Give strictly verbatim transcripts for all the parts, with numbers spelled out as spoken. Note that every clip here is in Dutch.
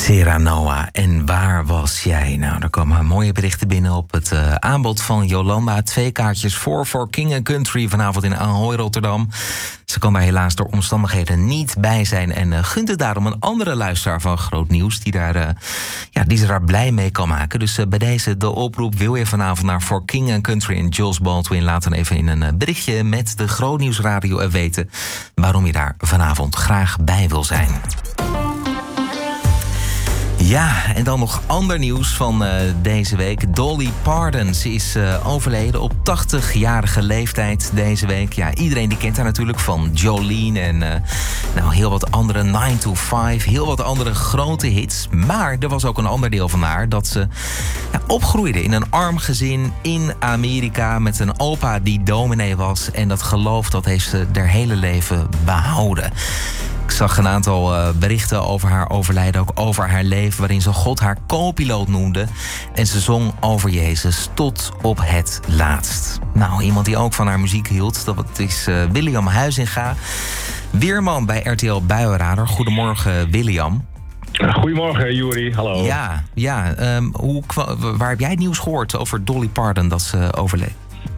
Sarah Noah, en waar was jij? Nou, er komen mooie berichten binnen op het uh, aanbod van Jolanda. Twee kaartjes voor voor King and Country vanavond in Ahoy, Rotterdam. Ze kan daar helaas door omstandigheden niet bij zijn en uh, gunt het daarom een andere luisteraar van Groot Nieuws die, daar, uh, ja, die ze daar blij mee kan maken. Dus uh, bij deze de oproep: wil je vanavond naar For King and Country en Jules Baldwin? Laat dan even in een uh, berichtje met de Groot Nieuws Radio weten waarom je daar vanavond graag bij wil zijn. Ja, en dan nog ander nieuws van uh, deze week. Dolly Parton, ze is uh, overleden op tachtigjarige leeftijd deze week. Ja, iedereen die kent haar natuurlijk van Jolene en uh, nou, heel wat andere nine to five, heel wat andere grote hits. Maar er was ook een ander deel van haar, dat ze ja, opgroeide in een arm gezin in Amerika met een opa die dominee was. En dat geloof, dat heeft ze haar hele leven behouden. Ik zag een aantal uh, berichten over haar overlijden, ook over haar leven, waarin ze God haar co-piloot noemde. En ze zong over Jezus tot op het laatst. Nou, iemand die ook van haar muziek hield, dat is uh, William Huizinga, weerman bij R T L Buienradar. Goedemorgen, William. Goedemorgen, Juri. Hallo. Ja, ja um, hoe, waar heb jij het nieuws gehoord over Dolly Parton dat ze overleed?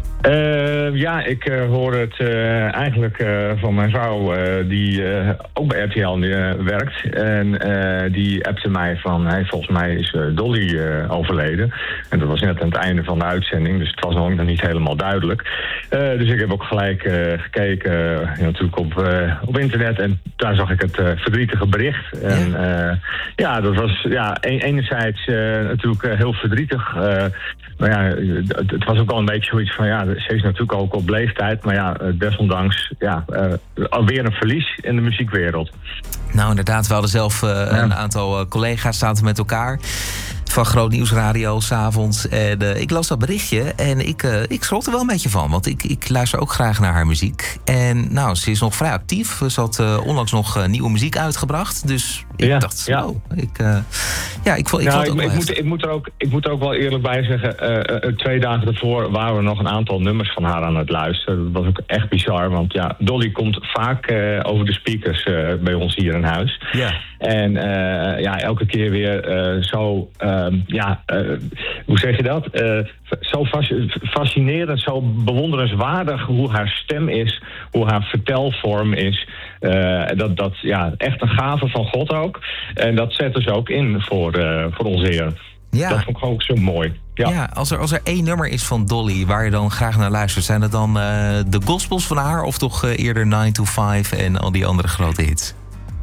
Uh, ja, ik uh, hoor het uh, eigenlijk uh, van mijn vrouw, uh, die uh, ook bij R T L uh, werkt. En uh, die appte mij van, hey, volgens mij is uh, Dolly uh, overleden. En dat was net aan het einde van de uitzending, dus het was nog niet helemaal duidelijk. Uh, dus ik heb ook gelijk uh, gekeken, uh, natuurlijk op, uh, op internet. En daar zag ik het uh, verdrietige bericht. Ja. En uh, ja, dat was ja, enerzijds uh, natuurlijk uh, heel verdrietig. Uh, maar ja, het, het was ook al een beetje zoiets van, ja, ze is natuurlijk ook op leeftijd, maar ja, desondanks ja, uh, alweer een verlies in de muziekwereld. Nou, inderdaad, we hadden zelf uh, ja. een aantal uh, collega's zaten met elkaar van Groot Nieuws Radio s'avonds. En uh, ik las dat berichtje en ik, uh, ik schrok er wel een beetje van, want ik, ik luister ook graag naar haar muziek. En nou, ze is nog vrij actief. Ze had uh, onlangs nog uh, nieuwe muziek uitgebracht, dus ik ja, dacht, ja. Oh, ik, uh, ja, ik vond, ik nou, vond het ik, ook ik, moet, ik, moet er ook, ik moet er ook wel eerlijk bij zeggen, uh, uh, twee dagen ervoor waren we nog een aantal nummers van haar aan het luisteren. Dat was ook echt bizar, want ja, Dolly komt vaak uh, over de speakers uh, bij ons hier in huis. Ja. En uh, ja, elke keer weer uh, zo, uh, ja, uh, hoe zeg je dat? Uh, zo fascinerend, zo bewonderenswaardig hoe haar stem is, hoe haar vertelvorm is. Uh, dat, dat, ja, echt een gave van God ook. En dat zetten ze ook in voor, uh, voor ons Heer. Ja. Dat vond ik ook zo mooi. Ja, ja als, er, als er één nummer is van Dolly waar je dan graag naar luistert, zijn het dan uh, de gospels van haar of toch uh, eerder nine to five en al die andere grote hits?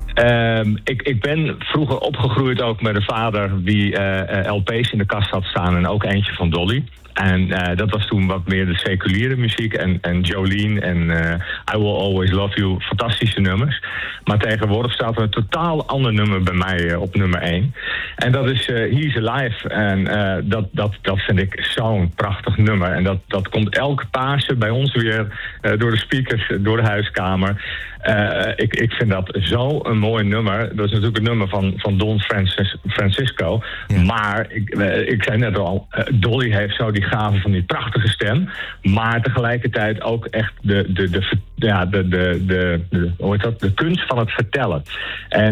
Um, ik, ik ben vroeger opgegroeid ook met een vader die uh, L P's in de kast had staan en ook eentje van Dolly. En uh, dat was toen wat meer de seculiere muziek. En, en Jolene en uh, I Will Always Love You, fantastische nummers. Maar tegenwoordig staat er een totaal ander nummer bij mij uh, op nummer één. En dat is uh, He's Alive. En uh, dat, dat, dat vind ik zo'n prachtig nummer. En dat, dat komt elke Pasen bij ons weer uh, door de speakers, door de huiskamer. Uh, ik, ik vind dat zo een mooi nummer. Dat is natuurlijk een nummer van, van Don Francis, Francisco. Ja. Maar, ik, uh, ik zei net al, uh, Dolly heeft zo die gave van die prachtige stem. Maar tegelijkertijd ook echt de, de, de, de, ja, de, de, de, de, hoe heet dat? De kunst van het vertellen. En